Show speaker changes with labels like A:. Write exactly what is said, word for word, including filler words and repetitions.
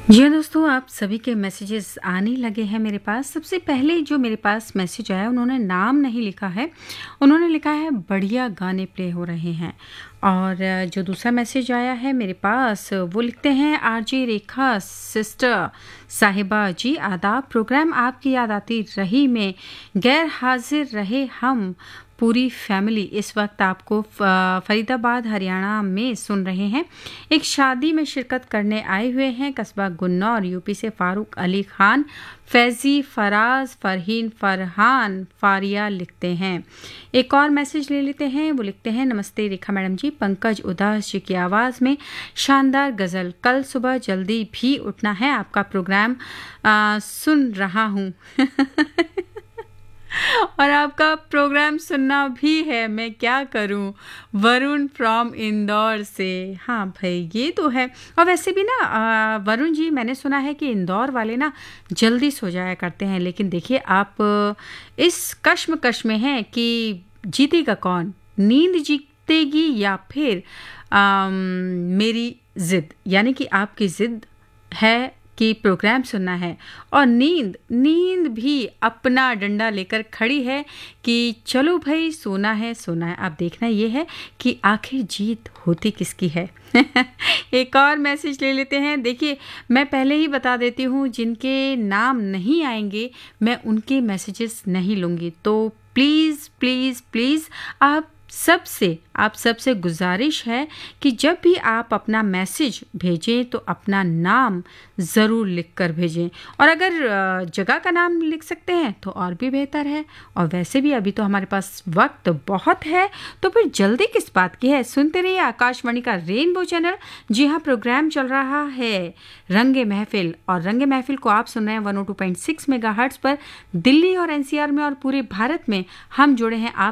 A: जी हाँ दोस्तों, आप सभी के मैसेजेस आने लगे हैं मेरे पास। सबसे पहले जो मेरे पास मैसेज आया, उन्होंने नाम नहीं लिखा है, उन्होंने लिखा है बढ़िया गाने प्ले हो रहे हैं। और जो दूसरा मैसेज आया है मेरे पास, वो लिखते हैं आरजे रेखा सिस्टर साहिबा जी आदाब, प्रोग्राम आपकी याद आती रही में गैर हाजिर रहे हम पूरी फैमिली इस वक्त आपको फरीदाबाद हरियाणा में सुन रहे हैं। एक शादी में शिरकत करने आए हुए हैं कस्बा गुन्नौर यूपी से फारूक अली खान, फैज़ी, फराज, फरहीन, फरहान, फारिया लिखते हैं। एक और मैसेज ले लेते हैं, वो लिखते हैं नमस्ते रेखा मैडम जी, पंकज उदास जी की आवाज़ में शानदार गज़ल, कल सुबह जल्दी भी उठना है, आपका प्रोग्राम आ, सुन रहा हूँ और आपका प्रोग्राम सुनना भी है, मैं क्या करूं। वरुण फ्रॉम इंदौर से। हाँ भाई, ये तो है। और वैसे भी ना आ, वरुण जी, मैंने सुना है कि इंदौर वाले ना जल्दी सो जाया करते हैं, लेकिन देखिए आप इस कश्मकश में हैं कि जीतेगा कौन, नींद जीतेगी या फिर आ, मेरी ज़िद, यानी कि आपकी ज़िद है कि प्रोग्राम सुनना है, और नींद नींद भी अपना डंडा लेकर खड़ी है कि चलो भाई सोना है सोना है। अब देखना ये है कि आखिर जीत होती किसकी है। एक और मैसेज ले लेते हैं। देखिए, मैं पहले ही बता देती हूँ, जिनके नाम नहीं आएंगे मैं उनके मैसेजेस नहीं लूँगी, तो प्लीज़ प्लीज़ प्लीज़ आप सबसे आप सबसे गुजारिश है कि जब भी आप अपना मैसेज भेजें तो अपना नाम ज़रूर लिख कर भेजें, और अगर जगह का नाम लिख सकते हैं तो और भी बेहतर है। और वैसे भी अभी तो हमारे पास वक्त बहुत है, तो फिर जल्दी किस बात की है। सुनते रहिए आकाशवाणी का रेनबो चैनल। जी हाँ, प्रोग्राम चल रहा है रंगे महफिल, और रंगे महफिल को आप सुन रहे हैं one O two point six megahertz पर दिल्ली और एनसीआर में और पूरे भारत में। हम जुड़े हैं आप